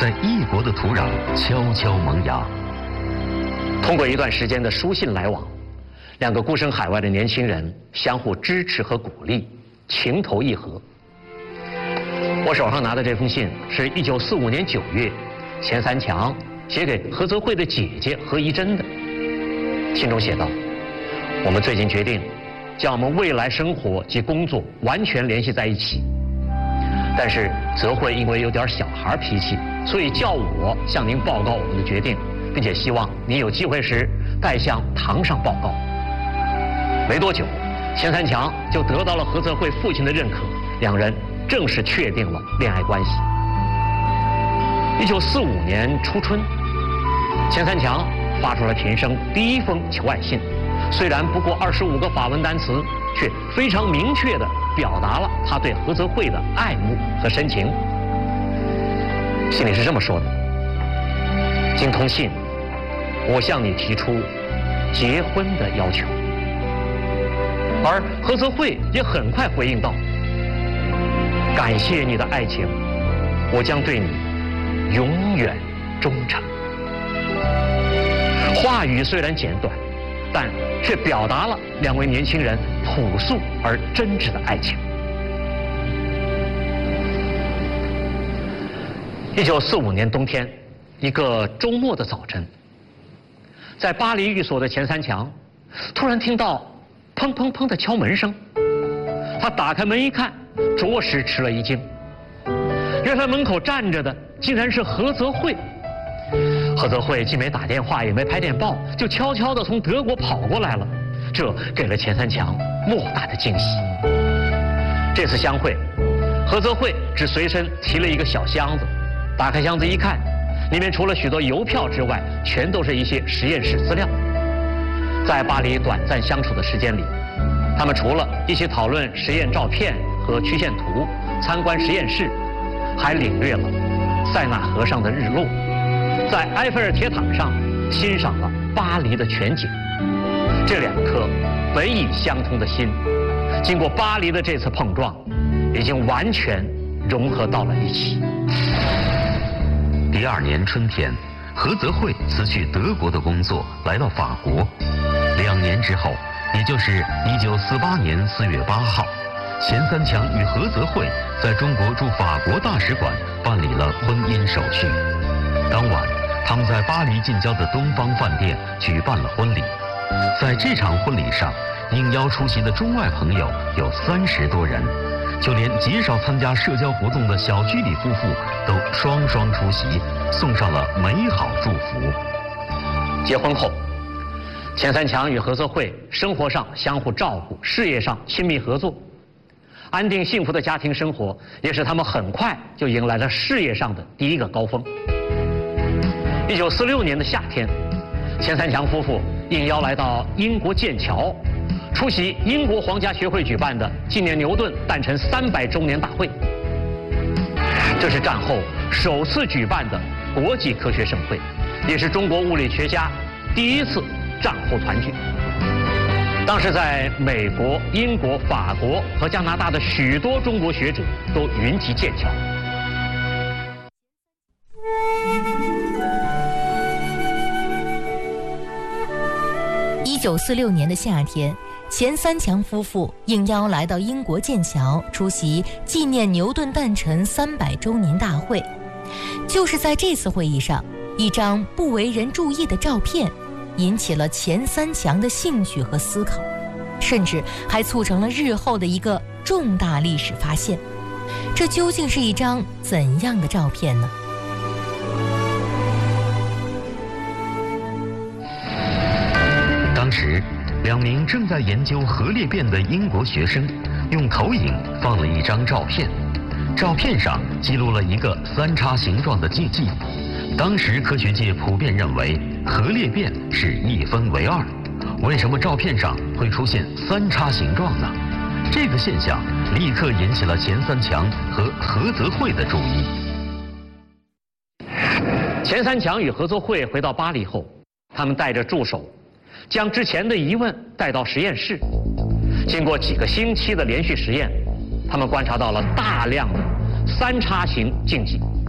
在异国的土壤悄悄萌芽。 通过一段时间的书信来往，两个孤身海外的年轻人相互支持和鼓励，情投意合。我手上拿的这封信是1945年9月，钱三强写给何泽慧的姐姐何怡珍的。信中写道：“我们最近决定将我们未来生活及工作完全联系在一起。但是泽慧因为有点小孩脾气，所以叫我向您报告我们的决定，并且希望您有机会时代向堂上报告。”没多久，钱三强就得到了何泽慧父亲的认可，两人正式确定了恋爱关系。1945年初春，钱三强发出了平生第一封求爱信，虽然不过25个法文单词，却非常明确地表达了他对何泽慧的爱慕和深情。信里是这么说的：“经通信，我向你提出结婚的要求。”而何泽慧也很快回应道：“感谢你的爱情，我将对你永远忠诚。”话语虽然简短，但却表达了两位年轻人朴素而真挚的爱情。1945年冬天，一个周末的早晨，在巴黎寓所的钱三强突然听到砰砰砰的敲门声。他打开门一看，着实吃了一惊。原来门口站着的竟然是何泽慧。何泽慧既没打电话也没拍电报，就悄悄地从德国跑过来了，这给了钱三强莫大的惊喜。这次相会，何泽慧只随身提了一个小箱子，打开箱子一看，里面除了许多邮票之外，全都是一些实验室资料。在巴黎短暂相处的时间里，他们除了一起讨论实验照片和曲线图，参观实验室，还领略了塞纳河上的日落，在埃菲尔铁塔上欣赏了巴黎的全景。这两颗本已相通的心，经过巴黎的这次碰撞，已经完全融合到了一起。 第二年春天，何泽慧辞去德国的工作，来到法国。2年之后，也就是1948年4月8号，钱三强与何泽慧在中国驻法国大使馆办理了婚姻手续。当晚，他们在巴黎近郊的东方饭店举办了婚礼。在这场婚礼上，应邀出席的中外朋友有30多人，就连极少参加社交活动的小居里夫妇都双双出席，送上了美好祝福。 结婚后，钱三强与何泽慧生活上相互照顾，事业上亲密合作，安定幸福的家庭生活也使他们很快就迎来了事业上的第一个高峰。1946年的夏天，钱三强夫妇应邀来到英国剑桥，出席英国皇家学会举办的纪念牛顿诞辰300周年大会。这是战后首次举办的国际科学盛会，也是中国物理学家第一次战后团聚。当时在美国、英国、法国和加拿大的许多中国学者都云集剑桥。 1946年的夏天，钱三强夫妇应邀来到英国剑桥，出席纪念牛顿诞辰300周年大会。就是在这次会议上，一张不为人注意的照片引起了钱三强的兴趣和思考，甚至还促成了日后的一个重大历史发现。这究竟是一张怎样的照片呢？ 当时，2名正在研究核裂变的英国学生用投影放了一张照片，照片上记录了一个3叉形状的迹。当时科学界普遍认为核裂变是1分为2，为什么照片上会出现3叉形状呢？这个现象立刻引起了钱三强和何泽慧的注意。 钱三强与何泽慧回到巴黎后，他们带着助手，将之前的疑问带到实验室。经过几个星期的连续实验，他们观察到了大量的3叉形镜迹。